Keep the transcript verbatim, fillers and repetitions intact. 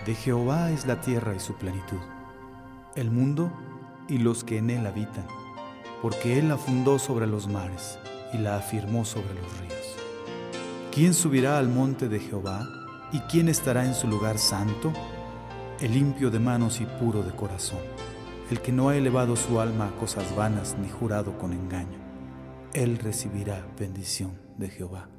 De Jehová es la tierra y su plenitud, el mundo y los que en él habitan, porque él la fundó sobre los mares y la afirmó sobre los ríos. ¿Quién subirá al monte de Jehová y quién estará en su lugar santo? El limpio de manos y puro de corazón, el que no ha elevado su alma a cosas vanas ni jurado con engaño. Él recibirá bendición de Jehová.